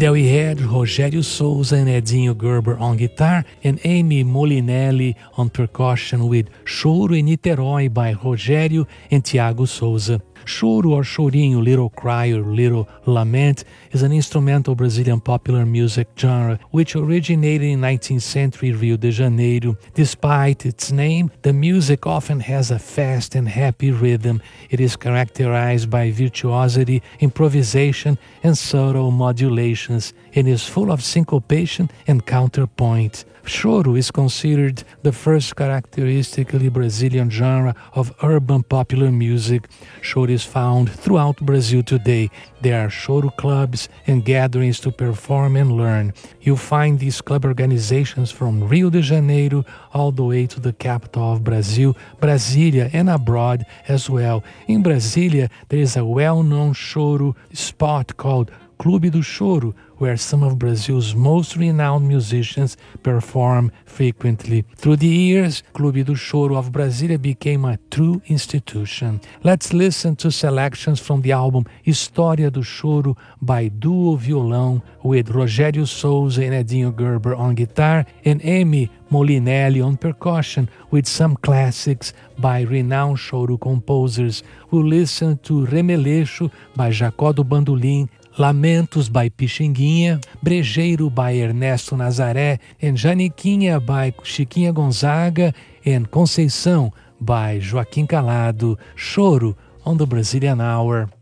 There we had Rogério Souza and Edinho Gerber on guitar and Amy Molinelli on percussion with Choro em Niterói by Rogério and Thiago Souza. Choro or chorinho, little cry or little lament, is an instrumental Brazilian popular music genre which originated in 19th century Rio de Janeiro. Despite its name, the music often has a fast and happy rhythm. It is characterized by virtuosity, improvisation, and subtle modulations, and is full of syncopation and counterpoint. Choro is considered the first characteristically Brazilian genre of urban popular music. Choro is found throughout Brazil today. There are choro clubs and gatherings to perform and learn. You'll find these club organizations from Rio de Janeiro all the way to the capital of Brazil, Brasília, and abroad as well. In Brasília, there is a well-known choro spot called Clube do Choro, where some of Brazil's most renowned musicians perform frequently. Through the years, Clube do Choro of Brasília became a true institution. Let's listen to selections from the album História do Choro by Duo Violão with Rogério Souza and Edinho Gerber on guitar and Amy Molinelli on percussion with some classics by renowned choro composers. We'll listen to Remeleixo by Jacó do Bandolim, Lamentos by Pixinguinha, Brejeiro by Ernesto Nazaré, and Janiquinha by Chiquinha Gonzaga, and Conceição by Joaquim Calado. Choro on the Brazilian Hour.